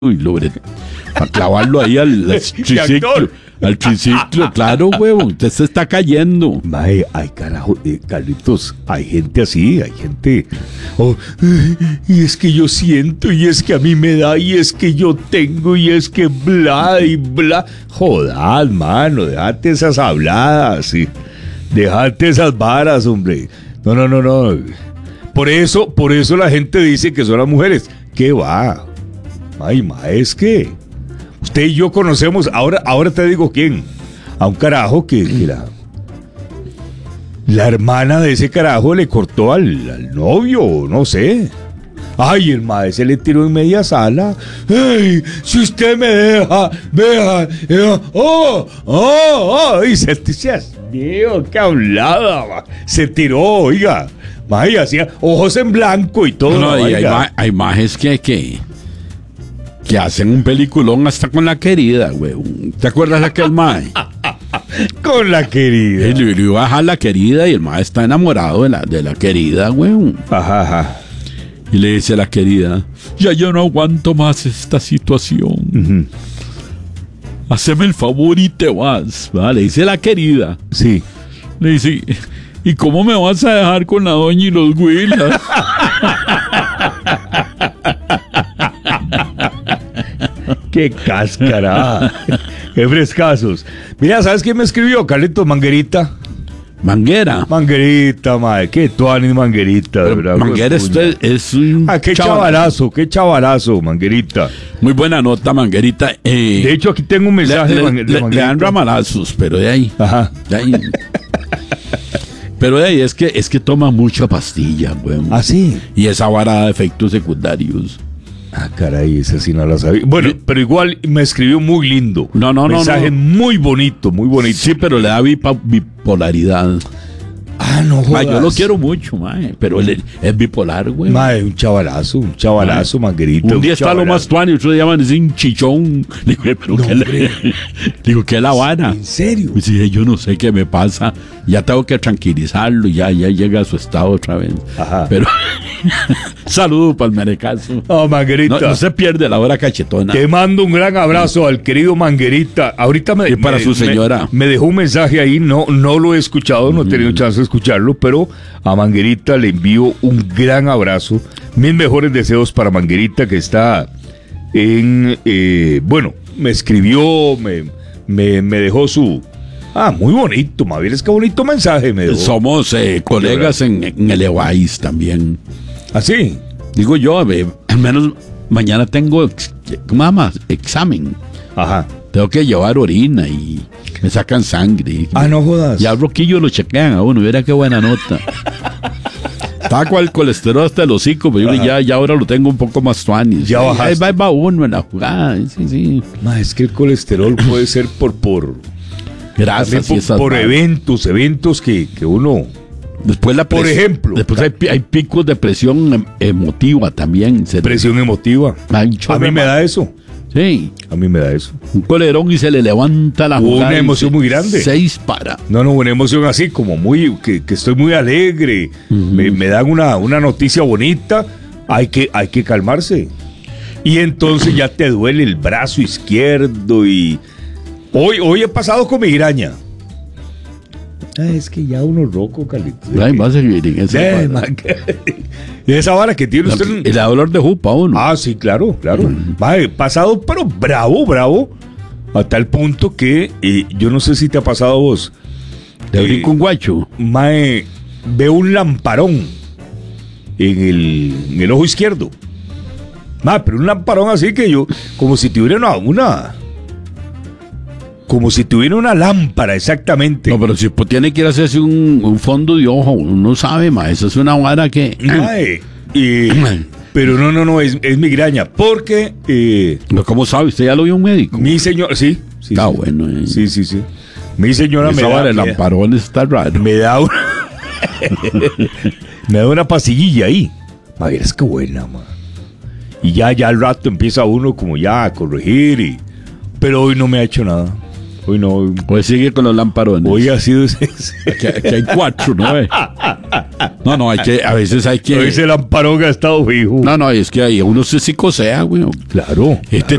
y logre para clavarlo ahí al triciclo. Al triciclo, claro, huevo. Usted se está cayendo. Mae, ay, carajo, Carlitos, hay gente así, hay gente. Oh, y es que yo siento, y es que a mí me da, y es que yo tengo, y es que bla y bla. Jodas, mano, déjate esas habladas, y déjate esas varas, hombre. No. Por eso la gente dice que son las mujeres. ¿Qué va? Ay, mae, es que usted y yo conocemos, ahora te digo quién, a un carajo que la hermana de ese carajo le cortó al novio, no sé. Ay, el mae se le tiró en media sala. Ay, si usted me deja, vea, y Dios, qué hablada, se tiró, oiga, mae, hacía ojos en blanco y todo. No, y hay majes que hacen un peliculón hasta con la querida, güey. ¿Te acuerdas de aquel mae? Con la querida. Y le iba a dejar la querida y el mae está enamorado de la querida, güey. Ajá. Y le dice a la querida, ya yo no aguanto más esta situación. Uh-huh. Haceme el favor y te vas, ¿verdad? Le dice la querida. Sí. Le dice, ¿y cómo me vas a dejar con la doña y los güilas? ¡Qué cáscara! ¡Qué frescazos! Mira, ¿sabes quién me escribió? Carlitos, Manguerita. Manguera. Manguerita, madre. Qué tuanis Manguerita, de verdad. Manguera es un qué chavalazo, Manguerita. Muy buena nota, Manguerita. De hecho, aquí tengo un mensaje de Manguerita. Le dan ramalazos, pero de ahí. Ajá. De ahí. Pero de ahí es que toma mucha pastilla, güey. ¿Ah, sí? Y esa vara de efectos secundarios. Ah, caray, esa sí no la sabía. Bueno, pero igual me escribió muy lindo. No. Mensaje muy bonito, muy bonito. Sí, pero le da bipolaridad. Ah, no jodas. Yo lo quiero mucho, mae, pero él es bipolar, güey. Mae, un chavalazo, Manguerita. Un día está lo más tuani, otro día llaman un chichón. Digo, pero digo, ¿qué es La Habana? ¿En serio? Y sí, yo no sé qué me pasa. Ya tengo que tranquilizarlo, ya llega a su estado otra vez. Ajá. Pero saludo para el merecazo. Oh, Manguerita. No se pierde la hora cachetona. Te mando un gran abrazo al querido Manguerita. Ahorita y para su señora. Me dejó un mensaje ahí, no lo he escuchado, no he tenido chance de escucharlo, pero a Manguerita le envío un gran abrazo. Mis mejores deseos para Manguerita, que está en... bueno, me escribió, me dejó su... muy bonito, Mavieres, qué bonito mensaje me dejó. Somos colegas en el EWAIS también. ¿Ah, sí? Digo yo, al menos mañana tengo, ¿cómo se llama? Examen. Ajá. Tengo que llevar orina y me sacan sangre. No jodas. Ya al roquillo lo chequean a uno, mira qué buena nota. Estaba con el colesterol hasta el hocico, pero yo ya ahora lo tengo un poco más tuanis. Ya bajaste. Ahí va uno en la jugada, sí. Es que el colesterol puede ser por grasas y esas por eventos que uno... Después por ejemplo. Después hay picos de presión emotiva también. Presión emotiva. A mí me da eso. Sí. A mí me da eso. Un colerón y se le levanta la jugada. Una emoción muy grande. Se dispara. No, una emoción así como muy, que estoy muy alegre. Uh-huh. Me dan una noticia bonita. Hay que calmarse. Y entonces ya te duele el brazo izquierdo y... Hoy he pasado con migraña. Es que ya uno roco, Carlitos. Va a seguir en esa vara que tiene usted. El dolor de jupa uno. Sí, claro. He pasado, pero bravo. A tal punto que yo no sé si te ha pasado a vos. ¿Te brinco un guacho? Veo un lamparón en el ojo izquierdo. Pero un lamparón así que yo, como si tuviera una lámpara, exactamente. No, pero si tiene que ir a hacerse un fondo de ojo, uno no sabe, eso es una vara que... pero no, es migraña, porque... ¿Cómo sabe? ¿Usted ya lo vio un médico? Mi señora, sí. Está bueno, Sí. Mi señora me da... el lamparón está raro. Me da una pastillilla ahí. Es que buena, man. Y ya al rato empieza uno como ya a corregir, pero hoy no me ha hecho nada. Hoy no. Hoy sigue con los lamparones. Hoy ha sido que hay 4, ¿no? No, a veces hay que... Hoy ese lamparón ha estado fijo. No, es que ahí uno se psicosea, güey. Claro.